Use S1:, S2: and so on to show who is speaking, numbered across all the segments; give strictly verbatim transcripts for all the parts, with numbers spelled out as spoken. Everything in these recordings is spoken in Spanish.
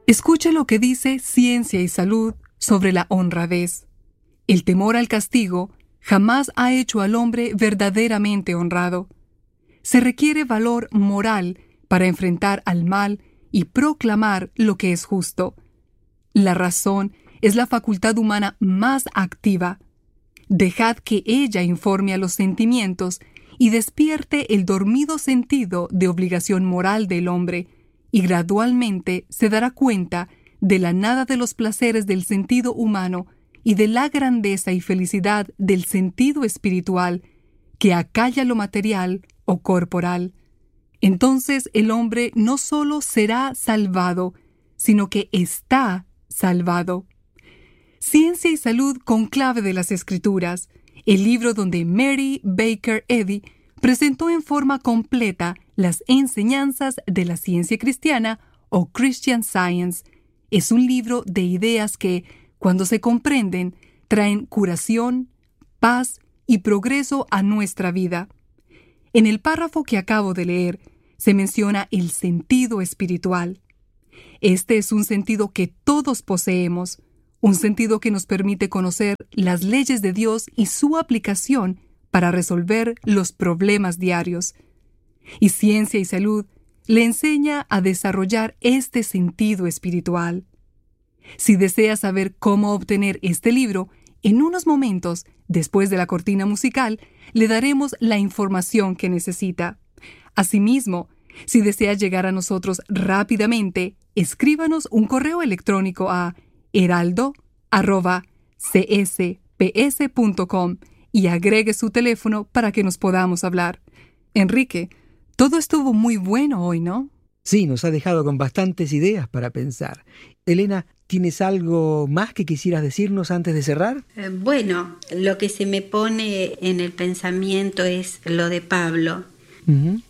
S1: Escuche lo que dice Ciencia y Salud sobre la honradez. El temor al castigo jamás ha hecho al hombre verdaderamente honrado. Se requiere valor moral para enfrentar al mal y proclamar lo que es justo. La razón es la facultad humana más activa. Dejad que ella informe a los sentimientos y despierte el dormido sentido de obligación moral del hombre, y gradualmente se dará cuenta de la nada de los placeres del sentido humano y de la grandeza y felicidad del sentido espiritual, que acalla lo material o corporal. Entonces el hombre no solo será salvado, sino que está salvado. Ciencia y Salud con clave de las Escrituras, el libro donde Mary Baker Eddy presentó en forma completa las enseñanzas de la ciencia cristiana o Christian Science, es un libro de ideas que, cuando se comprenden, traen curación, paz y progreso a nuestra vida. En el párrafo que acabo de leer, se menciona el sentido espiritual. Este es un sentido que todos poseemos, un sentido que nos permite conocer las leyes de Dios y su aplicación para resolver los problemas diarios. Y Ciencia y Salud le enseña a desarrollar este sentido espiritual. Si desea saber cómo obtener este libro, en unos momentos, después de la cortina musical, le daremos la información que necesita. Asimismo, si desea llegar a nosotros rápidamente, escríbanos un correo electrónico a heraldo arroba c s p s punto com y agregue su teléfono para que nos podamos hablar. Enrique, todo estuvo muy bueno hoy, ¿no?
S2: Sí, nos ha dejado con bastantes ideas para pensar. Elena, ¿tienes algo más que quisieras decirnos antes de cerrar?
S3: Eh, bueno, lo que se me pone en el pensamiento es lo de Pablo, uh-huh.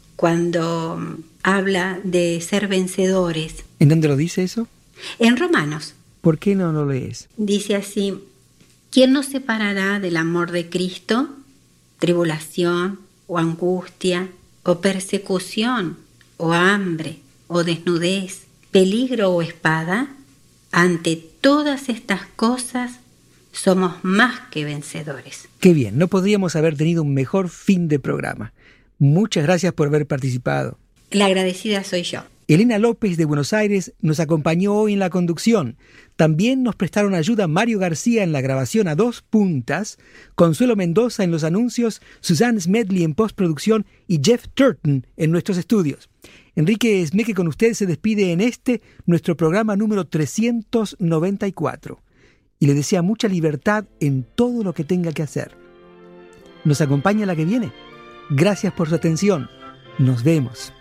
S3: cuando habla de ser vencedores.
S2: ¿En dónde lo dice eso?
S3: En Romanos.
S2: ¿Por qué no lo lees?
S3: Dice así: ¿quién nos separará del amor de Cristo? ¿Tribulación o angustia o persecución o hambre o desnudez, peligro o espada? Ante todas estas cosas somos más que vencedores.
S2: Qué bien, no podríamos haber tenido un mejor fin de programa. Muchas gracias por haber participado.
S3: La agradecida soy yo.
S2: Elena López de Buenos Aires nos acompañó hoy en la conducción. También nos prestaron ayuda Mario García en la grabación a dos puntas, Consuelo Mendoza en los anuncios, Suzanne Smedley en postproducción y Jeff Turton en nuestros estudios. Enrique Esmeque con usted se despide en este, nuestro programa número trescientos noventa y cuatro. Y le desea mucha libertad en todo lo que tenga que hacer. Nos acompaña la que viene. Gracias por su atención. Nos vemos.